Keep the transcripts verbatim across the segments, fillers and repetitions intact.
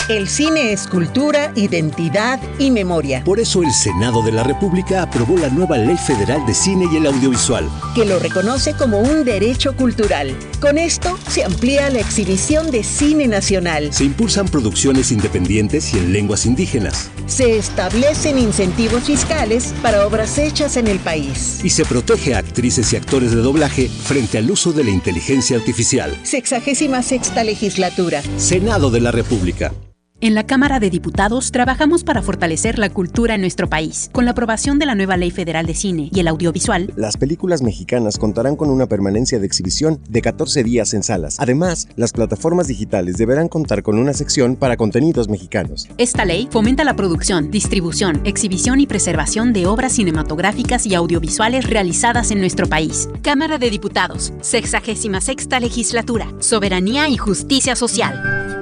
El cine es cultura, identidad y memoria. Por eso el Senado de la República aprobó la nueva Ley Federal de Cine y el Audiovisual, que lo reconoce como un derecho cultural. Con esto se amplía la exhibición de cine nacional. Se impulsan producciones independientes y en lenguas indígenas. Se establecen incentivos fiscales para obras hechas en el país. Y se protege a actrices y actores de doblaje frente al uso de la inteligencia artificial. Sexagésima sexta legislatura. Senado de la República. En la Cámara de Diputados trabajamos para fortalecer la cultura en nuestro país. Con la aprobación de la nueva Ley Federal de Cine y el Audiovisual, las películas mexicanas contarán con una permanencia de exhibición de catorce días en salas. Además, las plataformas digitales deberán contar con una sección para contenidos mexicanos. Esta ley fomenta la producción, distribución, exhibición y preservación de obras cinematográficas y audiovisuales realizadas en nuestro país. Cámara de Diputados, sexagésima sexta legislatura. Soberanía y justicia social.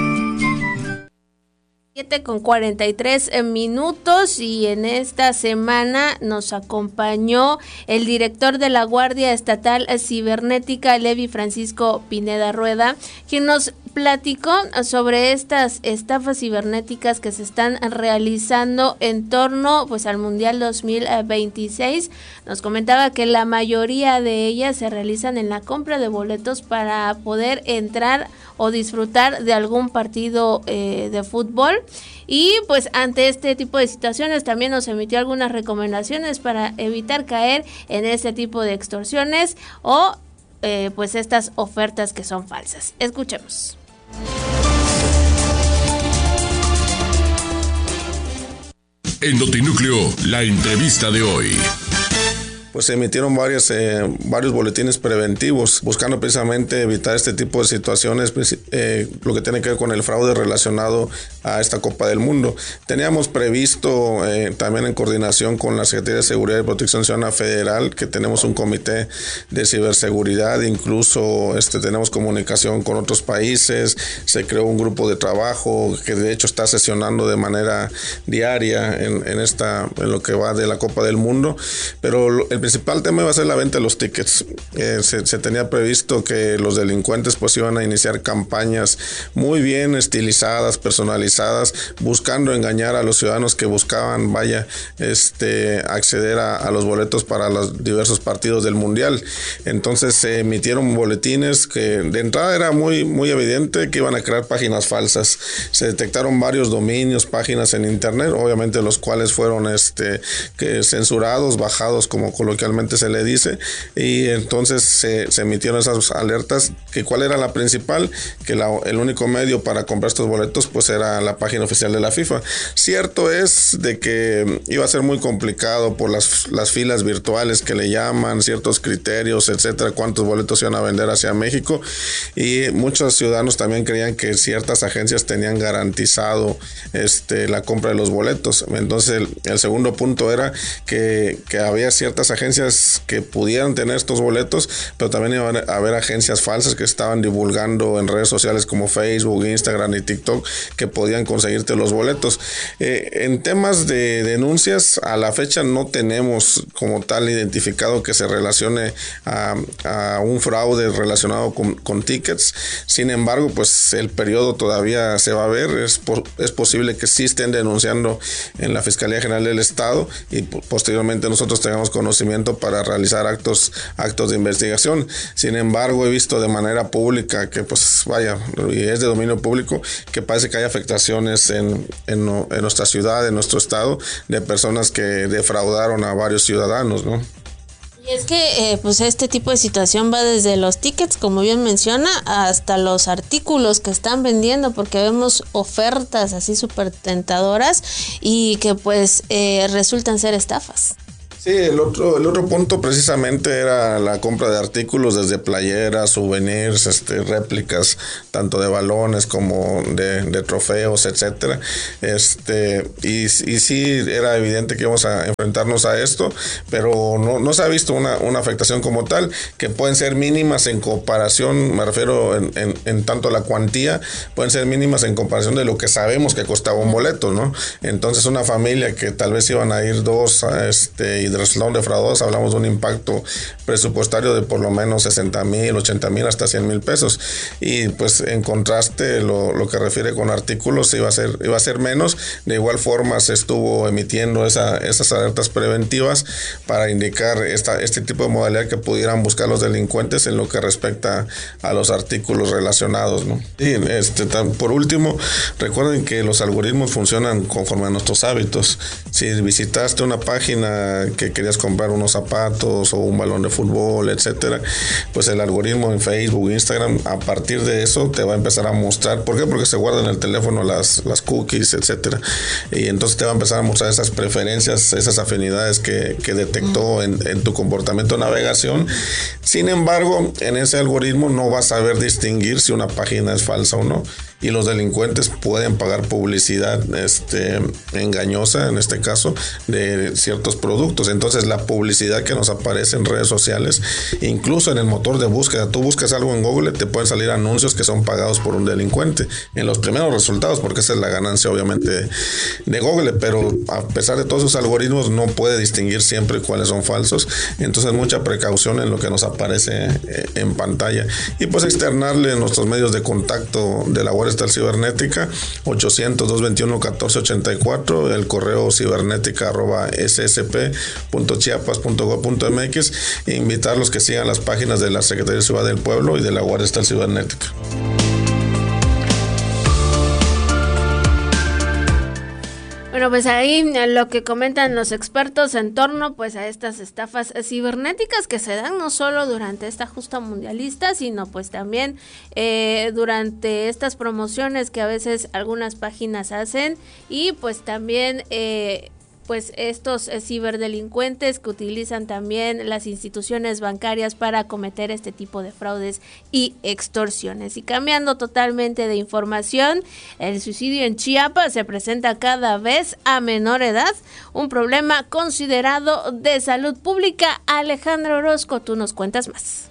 siete con cuarenta y tres minutos y en esta semana nos acompañó el director de la Guardia Estatal Cibernética, Levi Francisco Pineda Rueda, quien nos platicó sobre estas estafas cibernéticas que se están realizando en torno pues al Mundial dos mil veintiséis. Nos comentaba que la mayoría de ellas se realizan en la compra de boletos para poder entrar o disfrutar de algún partido eh, de fútbol. Y pues ante este tipo de situaciones también nos emitió algunas recomendaciones para evitar caer en este tipo de extorsiones o eh, pues estas ofertas que son falsas. Escuchemos. En Notinúcleo, la entrevista de hoy. Pues se emitieron varias, eh, varios boletines preventivos buscando precisamente evitar este tipo de situaciones, eh, lo que tiene que ver con el fraude relacionado a esta Copa del Mundo. Teníamos previsto eh, también en coordinación con la Secretaría de Seguridad y Protección Ciudadana Federal que tenemos un comité de ciberseguridad, incluso este, tenemos comunicación con otros países, se creó un grupo de trabajo que de hecho está sesionando de manera diaria en, en, esta, en lo que va de la Copa del Mundo, pero el principal tema iba a ser la venta de los tickets. Eh, se, se tenía previsto que los delincuentes pues iban a iniciar campañas muy bien estilizadas, personalizadas, buscando engañar a los ciudadanos que buscaban, vaya, este, acceder a, a los boletos para los diversos partidos del Mundial. Entonces se emitieron boletines que de entrada era muy, muy evidente que iban a crear páginas falsas. Se detectaron varios dominios, páginas en internet, obviamente los cuales fueron este, que censurados, bajados como coloquialmente se le dice, y entonces se, se emitieron esas alertas, que cuál era la principal, que la, el único medio para comprar estos boletos pues era la página oficial de la FIFA. Cierto es de que iba a ser muy complicado por las, las filas virtuales que le llaman, ciertos criterios, etcétera, cuántos boletos iban a vender hacia México, y muchos ciudadanos también creían que ciertas agencias tenían garantizado este, la compra de los boletos. Entonces el, el segundo punto era que, que había ciertas agencias que pudieran tener estos boletos, pero también iban a haber agencias falsas que estaban divulgando en redes sociales como Facebook, Instagram y TikTok que podían conseguirte los boletos. Eh, en temas de denuncias, a la fecha no tenemos como tal identificado que se relacione a, a un fraude relacionado con, con tickets. Sin embargo, pues el periodo todavía se va a ver. Es, por, es posible que sí estén denunciando en la Fiscalía General del Estado y posteriormente nosotros tengamos conocimiento para realizar actos actos de investigación. Sin embargo, he visto de manera pública que pues vaya, y es de dominio público, que parece que hay afectaciones en, en, en nuestra ciudad, en nuestro estado, de personas que defraudaron a varios ciudadanos, ¿no? Y es que eh, pues este tipo de situación va desde los tickets, como bien menciona, hasta los artículos que están vendiendo, porque vemos ofertas así súper tentadoras y que pues eh, resultan ser estafas. Sí, el otro, el otro punto precisamente era la compra de artículos desde playeras, souvenirs, este, réplicas, tanto de balones como de, de trofeos, etcétera. Este, y, y sí era evidente que íbamos a enfrentarnos a esto, pero no, no se ha visto una, una afectación como tal, que pueden ser mínimas en comparación, me refiero en, en, en tanto la cuantía, pueden ser mínimas en comparación de lo que sabemos que costaba un boleto, ¿no? Entonces una familia que tal vez iban a ir dos, este, y resultaron defraudados, hablamos de un impacto presupuestario de por lo menos sesenta mil, ochenta mil, hasta cien mil pesos. Y pues en contraste, lo, lo que refiere con artículos iba a ser, iba a ser menos. De igual forma se estuvo emitiendo esa, esas alertas preventivas para indicar esta, este tipo de modalidad que pudieran buscar los delincuentes en lo que respecta a los artículos relacionados, ¿no? Y este, por último, recuerden que los algoritmos funcionan conforme a nuestros hábitos. Si visitaste una página que querías comprar unos zapatos o un balón de fútbol, etcétera, pues el algoritmo en Facebook, Instagram, a partir de eso te va a empezar a mostrar. ¿Por qué? Porque se guardan en el teléfono las, las cookies, etcétera, y entonces te va a empezar a mostrar esas preferencias, esas afinidades que, que detectó en, en tu comportamiento de navegación. Sin embargo, en ese algoritmo no vas a saber distinguir si una página es falsa o no. Y los delincuentes pueden pagar publicidad este, engañosa, en este caso, de ciertos productos. Entonces, la publicidad que nos aparece en redes sociales, incluso en el motor de búsqueda, tú buscas algo en Google, te pueden salir anuncios que son pagados por un delincuente en los primeros resultados, porque esa es la ganancia, obviamente, de Google. Pero a pesar de todos esos algoritmos, no puede distinguir siempre cuáles son falsos. Entonces, mucha precaución en lo que nos aparece en pantalla. Y pues externarle nuestros medios de contacto de la Guardia Cibernética, ochocientos, doscientos veintiuno, catorce ochenta y cuatro, el correo cibernética arroba s s p punto chiapas punto gob punto m x, e invitarlos que sigan las páginas de la Secretaría de Ciudad del Pueblo y de la Guardia Estatal Cibernética. Bueno, pues ahí lo que comentan los expertos en torno pues a estas estafas cibernéticas que se dan no solo durante esta justa mundialista, sino pues también eh, durante estas promociones que a veces algunas páginas hacen, y pues también eh, pues estos eh, ciberdelincuentes que utilizan también las instituciones bancarias para cometer este tipo de fraudes y extorsiones. Y cambiando totalmente de información, el suicidio en Chiapas se presenta cada vez a menor edad, un problema considerado de salud pública. Alejandro Orozco, tú nos cuentas más.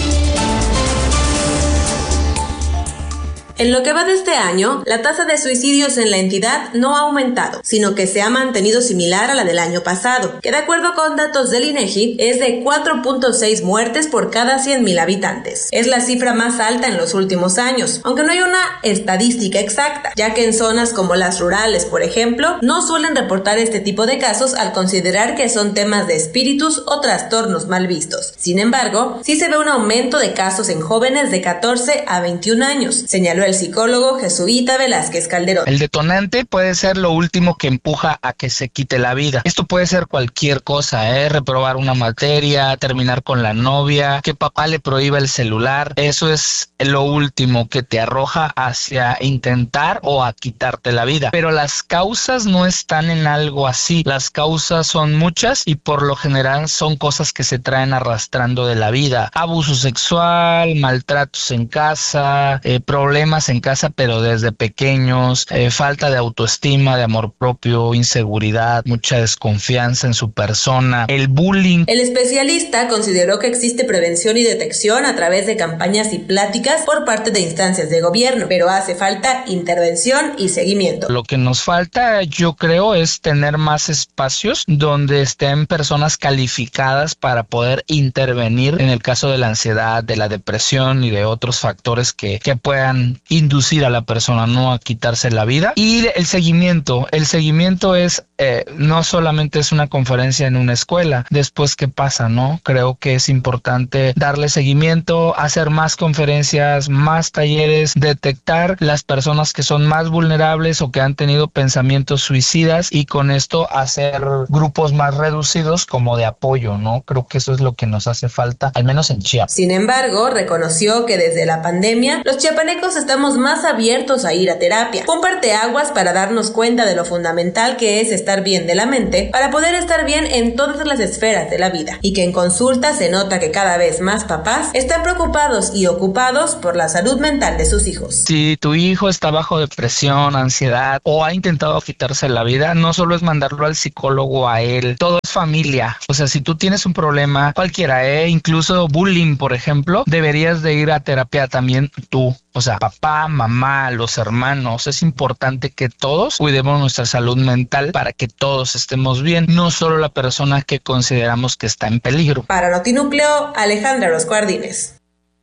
En lo que va de este año, la tasa de suicidios en la entidad no ha aumentado, sino que se ha mantenido similar a la del año pasado, que de acuerdo con datos del INEGI es de cuatro punto seis muertes por cada cien mil habitantes. Es la cifra más alta en los últimos años, aunque no hay una estadística exacta, ya que en zonas como las rurales, por ejemplo, no suelen reportar este tipo de casos al considerar que son temas de espíritus o trastornos mal vistos. Sin embargo, sí se ve un aumento de casos en jóvenes de catorce a veintiún años, señaló el psicólogo jesuita Velázquez Calderón. El detonante puede ser lo último que empuja a que se quite la vida. Esto puede ser cualquier cosa, ¿eh? Reprobar una materia, terminar con la novia, que papá le prohíba el celular. Eso es lo último que te arroja hacia intentar o a quitarte la vida. Pero las causas no están en algo así. Las causas son muchas y por lo general son cosas que se traen arrastrando de la vida. Abuso sexual, maltratos en casa, eh, problemas en casa pero desde pequeños, eh, falta de autoestima, de amor propio, inseguridad, mucha desconfianza en su persona, el bullying. El especialista consideró que existe prevención y detección a través de campañas y pláticas por parte de instancias de gobierno, pero hace falta intervención y seguimiento. Lo que nos falta, yo creo, es tener más espacios donde estén personas calificadas para poder intervenir en el caso de la ansiedad, de la depresión y de otros factores que, que puedan inducir a la persona no a quitarse la vida. Y el seguimiento, el seguimiento es eh, no solamente es una conferencia en una escuela, después qué pasa, ¿no? Creo que es importante darle seguimiento, hacer más conferencias, más talleres, detectar las personas que son más vulnerables o que han tenido pensamientos suicidas y con esto hacer grupos más reducidos como de apoyo, ¿no? Creo que eso es lo que nos hace falta, al menos en Chiapas. Sin embargo, reconoció que desde la pandemia los chiapanecos estamos más abiertos a ir a terapia. Fue un parteaguas para darnos cuenta de lo fundamental que es estar bien de la mente para poder estar bien en todas las esferas de la vida, y que en consulta se nota que cada vez más papás están preocupados y ocupados por la salud mental de sus hijos. Si tu hijo está bajo depresión, ansiedad o ha intentado quitarse la vida, no solo es mandarlo al psicólogo a él, todo es familia. O sea, si tú tienes un problema cualquiera, ¿eh? incluso bullying, por ejemplo, deberías de ir a terapia también tú. O sea, papá, mamá, los hermanos, es importante que todos cuidemos nuestra salud mental para que todos estemos bien, no solo la persona que consideramos que está en peligro. Para Notinúcleo, Alejandra Orozco Ardínez.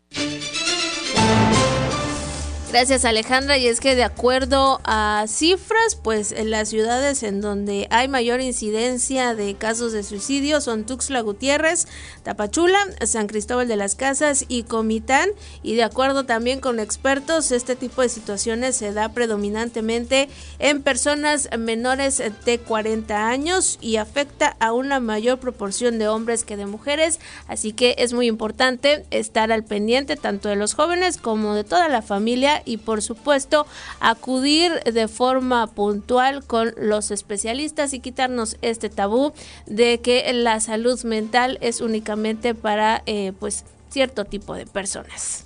Gracias, Alejandra. Y es que de acuerdo a cifras, pues en las ciudades en donde hay mayor incidencia de casos de suicidio son Tuxtla Gutiérrez, Tapachula, San Cristóbal de las Casas y Comitán. Y de acuerdo también con expertos, este tipo de situaciones se da predominantemente en personas menores de cuarenta años y afecta a una mayor proporción de hombres que de mujeres. Así que es muy importante estar al pendiente tanto de los jóvenes como de toda la familia, y por supuesto acudir de forma puntual con los especialistas y quitarnos este tabú de que la salud mental es únicamente para eh, pues cierto tipo de personas.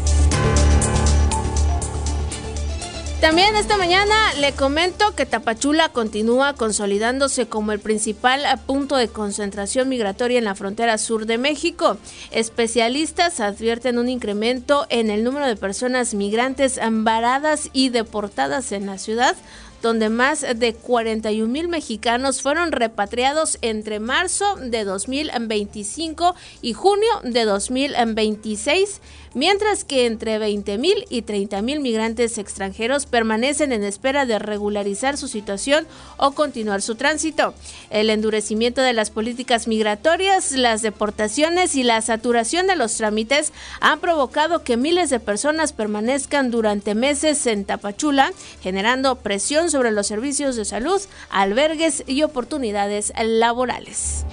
También esta mañana le comento que Tapachula continúa consolidándose como el principal punto de concentración migratoria en la frontera sur de México. Especialistas advierten un incremento en el número de personas migrantes varadas y deportadas en la ciudad, donde más de cuarenta y un mil mexicanos fueron repatriados entre marzo de dos mil veinticinco y junio de dos mil veintiséis, mientras que entre veinte mil y treinta mil migrantes extranjeros permanecen en espera de regularizar su situación o continuar su tránsito. El endurecimiento de las políticas migratorias, las deportaciones y la saturación de los trámites han provocado que miles de personas permanezcan durante meses en Tapachula, generando presión sobre los servicios de salud, albergues y oportunidades laborales.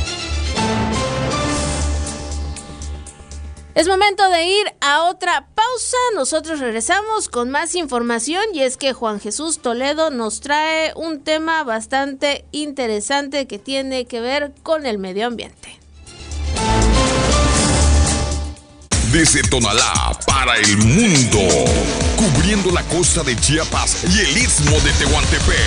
Es momento de ir a otra pausa. Nosotros regresamos con más información y es que Juan Jesús Toledo nos trae un tema bastante interesante que tiene que ver con el medio ambiente. Desde Tonalá para el mundo, cubriendo la costa de Chiapas y el istmo de Tehuantepec.